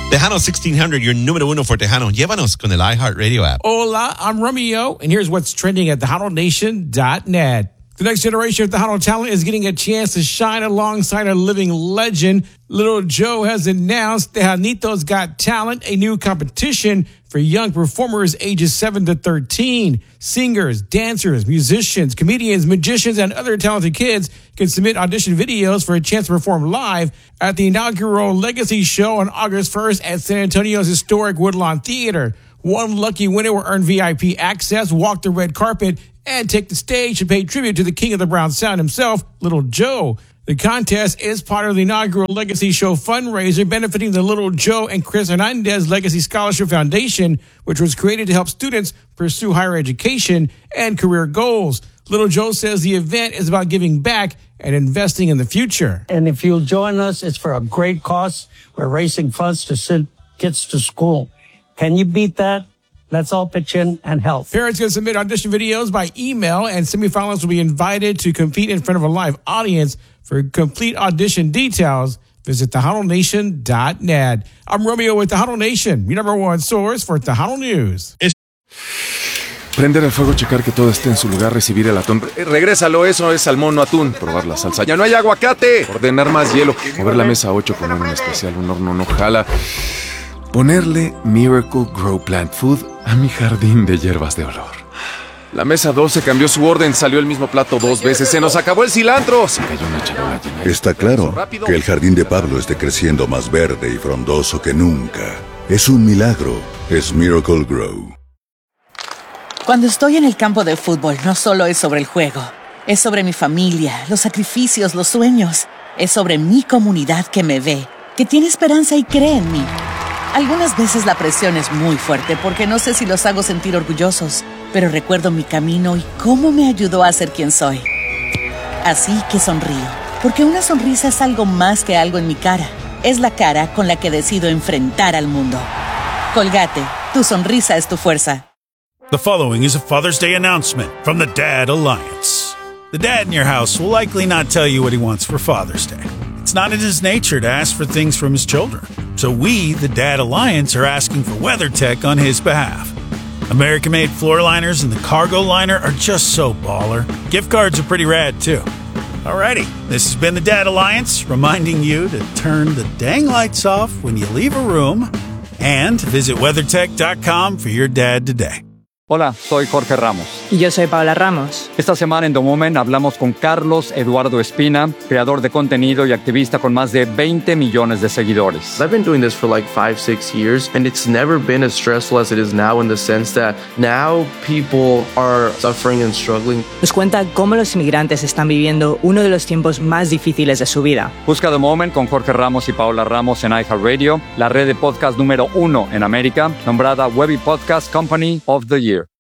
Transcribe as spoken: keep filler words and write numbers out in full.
Tejano sixteen hundred, your número uno for Tejano. Llévanos con el iHeartRadio app. Hola, I'm Romeo, and here's what's trending at tejano nation dot net. The next generation of Tejano talent is getting a chance to shine alongside a living legend. Little Joe has announced Tejanitos Got Talent, a new competition for young performers ages seven to thirteen. Singers, dancers, musicians, comedians, magicians, and other talented kids can submit audition videos for a chance to perform live at the inaugural Legacy Show on August first at San Antonio's historic Woodlawn Theater. One lucky winner will earn V I P access, walk the red carpet, and take the stage to pay tribute to the king of the brown sound himself, Little Joe. The contest is part of the inaugural Legacy Show fundraiser benefiting the Little Joe and Chris Hernandez Legacy Scholarship Foundation, which was created to help students pursue higher education and career goals. Little Joe says the event is about giving back and investing in the future. And if you'll join us, it's for a great cause. We're raising funds to send kids to school. Can you beat that? Let's all pitch in and help. Parents can submit audition videos by email, and semifinalists will be invited to compete in front of a live audience. For complete audition details, visit tejano nation dot net. I'm Romeo with Tejano Nation, your number one source for Tejano News. Prender el fuego, checar que todo esté en su lugar, recibir el atún. Eh, regrésalo, eso es salmón o atún. Probar la salsa. ¡Ya no hay aguacate! Ordenar más hielo. Mover la mesa a ocho, poner un especial, un horno no jala. Ponerle Miracle Grow Plant Food a mi jardín de hierbas de olor. La mesa doce cambió su orden, salió el mismo plato dos veces. ¡Se nos acabó el cilantro! Se cayó una charola llena. Está claro que el jardín de Pablo esté creciendo más verde y frondoso que nunca. Es un milagro. Es Miracle Grow. Cuando estoy en el campo de fútbol, no solo es sobre el juego. Es sobre mi familia, los sacrificios, los sueños. Es sobre mi comunidad que me ve, que tiene esperanza y cree en mí. Algunas veces la presión es muy fuerte porque no sé si los hago sentir orgullosos, pero recuerdo mi camino y cómo me ayudó a ser quien soy. Así que sonrío, porque una sonrisa es algo más que algo en mi cara. Es la cara con la que decido enfrentar al mundo. Colgate, tu sonrisa es tu fuerza. The following is a Father's Day announcement from the Dad Alliance. The dad in your house will likely not tell you what he wants for Father's Day. It's not in his nature to ask for things from his children. So we, the Dad Alliance, are asking for WeatherTech on his behalf. American-made floor liners and the cargo liner are just so baller. Gift cards are pretty rad, too. Alrighty, this has been the Dad Alliance, reminding you to turn the dang lights off when you leave a room and visit weathertech dot com for your dad today. Hola, soy Jorge Ramos. Y yo soy Paula Ramos. Esta semana en The Moment hablamos con Carlos Eduardo Espina, creador de contenido y activista con más de veinte millones de seguidores. I've been doing this for like five, six years, and it's never been as stressful as it is now in the sense that now people are suffering and struggling. Nos cuenta cómo los inmigrantes están viviendo uno de los tiempos más difíciles de su vida. Busca The Moment con Jorge Ramos y Paula Ramos en iHeartRadio, la red de podcast número uno en América, nombrada Webby Podcast Company of the Year.